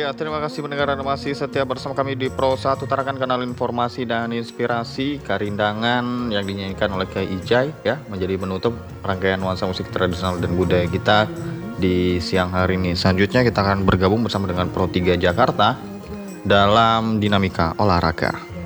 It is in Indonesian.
Ya, terima kasih pendengar dan masih setia bersama kami di Pro 1 Tarakan, kanal informasi dan inspirasi. Karindangan yang dinyanyikan oleh Kak Ijay ya menjadi penutup rangkaian nuansa musik tradisional dan budaya kita di siang hari ini. Selanjutnya kita akan bergabung bersama dengan Pro 3 Jakarta dalam dinamika olahraga.